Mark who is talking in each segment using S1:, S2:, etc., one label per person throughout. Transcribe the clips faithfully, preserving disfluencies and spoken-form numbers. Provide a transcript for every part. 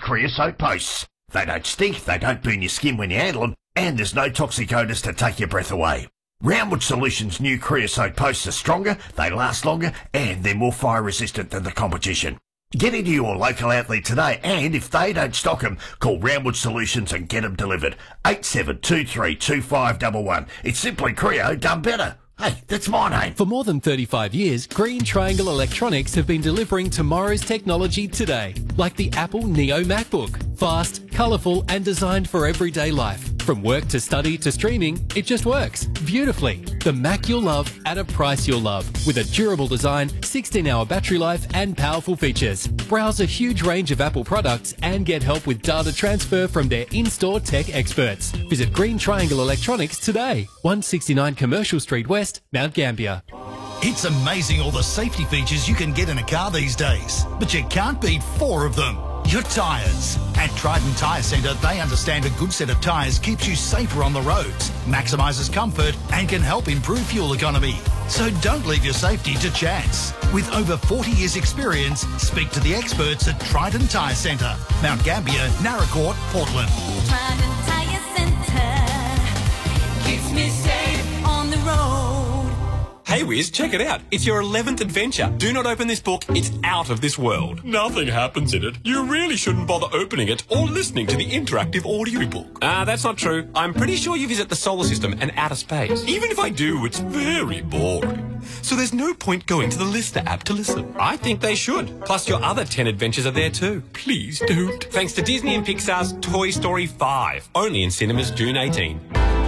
S1: creosote posts. They don't stink, they don't burn your skin when you handle them, and there's no toxic odours to take your breath away. Roundwood Solutions' new creosote posts are stronger, they last longer, and they're more fire resistant than the competition. Get into your local outlet today, and if they don't stock them, call Roundwood Solutions and get them delivered. eight seven two three two five one one. It's simply Creo done better. Hey, that's my name.
S2: For more than thirty-five years, Green Triangle Electronics have been delivering tomorrow's technology today, like the Apple Neo MacBook. Fast, colourful and designed for everyday life. From work to study to streaming, it just works beautifully. The Mac you'll love at a price you'll love, with a durable design, sixteen hour battery life and powerful features. Browse a huge range of Apple products and get help with data transfer from their in-store tech experts. Visit Green Triangle Electronics today, one sixty-nine Commercial Street West, Mount Gambier.
S3: It's amazing all the safety features you can get in a car these days, but you can't beat four of them. Your tyres. At Trident Tyre Centre, they understand a good set of tyres keeps you safer on the roads, maximises comfort and can help improve fuel economy. So don't leave your safety to chance. With over forty years experience, speak to the experts at Trident Tyre Centre, Mount Gambier, Narracourt, Portland.
S4: Trident Tyre Centre keeps me safe on the road.
S5: Hey Wiz, check it out. It's your eleventh adventure. Do not open this book. It's out of this world. Nothing happens in it. You really shouldn't bother opening it or listening to the interactive audiobook. Ah, uh, that's not true. I'm pretty sure you visit the solar system and outer space. Even if I do, it's very boring. So there's no point going to the Listener app to listen. I think they should. Plus your other ten adventures are there too. Please don't. Thanks to Disney and Pixar's Toy Story five. Only in cinemas June eighteenth.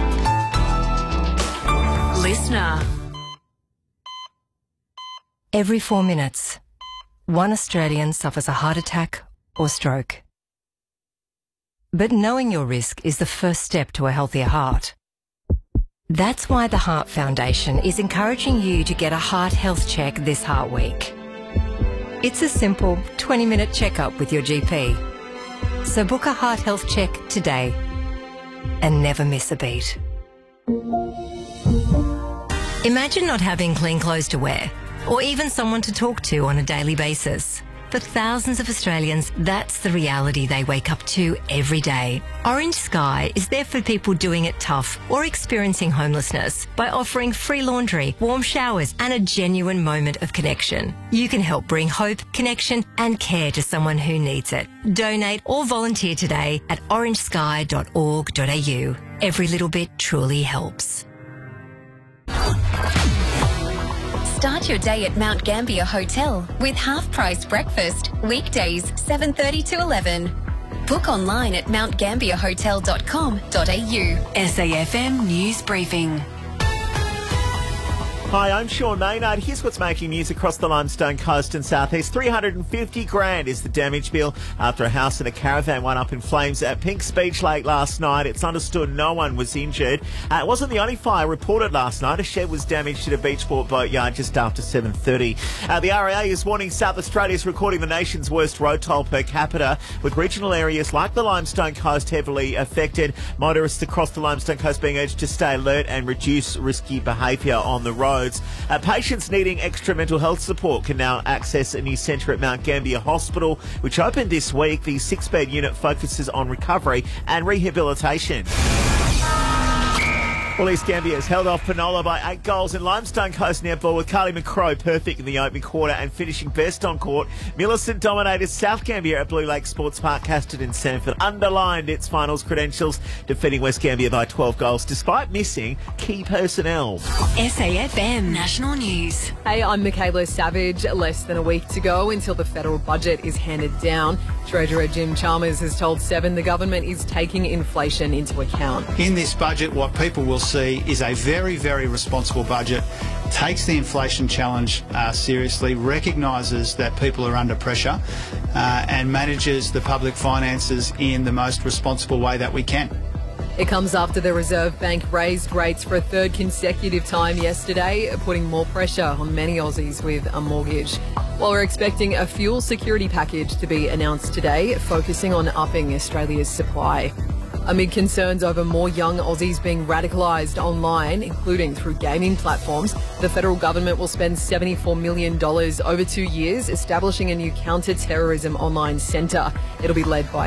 S6: Listener. Every four minutes, one Australian suffers a heart attack or stroke. But knowing your risk is the first step to a healthier heart. That's why the Heart Foundation is encouraging you to get a heart health check this Heart Week. It's a simple twenty minute checkup with your G P. So book a heart health check today and never miss a beat. Imagine not having clean clothes to wear, or even someone to talk to on a daily basis. For thousands of Australians, that's the reality they wake up to every day. Orange Sky is there for people doing it tough or experiencing homelessness by offering free laundry, warm showers and a genuine moment of connection. You can help bring hope, connection and care to someone who needs it. Donate or volunteer today at orange sky dot org dot a u. Every little bit truly helps.
S4: Start your day at Mount Gambier Hotel with half-price breakfast, weekdays seven thirty to eleven. Book online at mount gambier hotel dot com dot a u.
S6: S A F M News Briefing.
S7: Hi, I'm Sean Maynard. Here's what's making news across the Limestone Coast and southeast. three hundred fifty grand is the damage bill after a house and a caravan went up in flames at Pink's Beach Lake last night. It's understood no one was injured. Uh, it wasn't the only fire reported last night. A shed was damaged at a Beachport boatyard just after seven thirty. Uh, the R A A is warning South Australia is recording the nation's worst road toll per capita, with regional areas like the Limestone Coast heavily affected. Motorists across the Limestone Coast being urged to stay alert and reduce risky behaviour on the road. Uh, patients needing extra mental health support can now access a new centre at Mount Gambier Hospital, which opened this week. The six-bed unit focuses on recovery and rehabilitation. Well, East Gambier has held off Penola by eight goals in Limestone Coast netball, with Carly McCrow perfect in the opening quarter and finishing best on court. Millicent dominated South Gambier at Blue Lake Sports Park. Casterton Sanford underlined its finals credentials, defeating West Gambier by twelve goals despite missing key personnel.
S6: S A F M National News.
S8: Hey, I'm Michaela Savage. Less than a week to go until the federal budget is handed down. Treasurer Jim Chalmers has told Seven the government is taking inflation into account.
S9: In this budget, what people will see is a very, very responsible budget, takes the inflation challenge uh, seriously, recognises that people are under pressure uh, and manages the public finances in the most responsible way that we can.
S8: It comes after the Reserve Bank raised rates for a third consecutive time yesterday, putting more pressure on many Aussies with a mortgage. While we're expecting a fuel security package to be announced today, focusing on upping Australia's supply. Amid concerns over more young Aussies being radicalised online, including through gaming platforms, the federal government will spend seventy-four million dollars over two years establishing a new counter-terrorism online centre. It'll be led by